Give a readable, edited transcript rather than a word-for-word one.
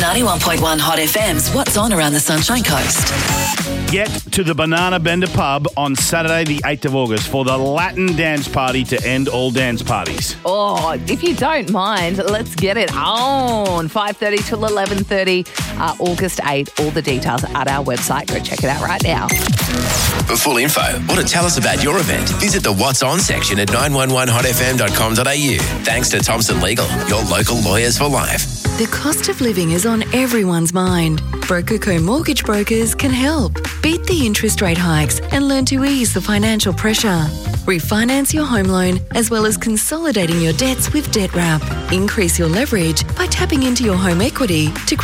91.1 Hot FM's What's On Around the Sunshine Coast. Get to the Banana Bender pub on Saturday the 8th of August for the Latin dance party to end all dance parties. Oh, if you don't mind, let's get it on. 5:30 till 11:30, August 8. All the details at our website. Go check it out right now. For full info or to tell us about your event, visit the What's On section at 911hotfm.com.au. Thanks to Thompson Legal, your local lawyers for life. The cost of living is on everyone's mind. Broker Mortgage Brokers can help. Beat the interest rate hikes and learn to ease the financial pressure. Refinance your home loan as well as consolidating your debts with DebtWrap. Increase your leverage by tapping into your home equity to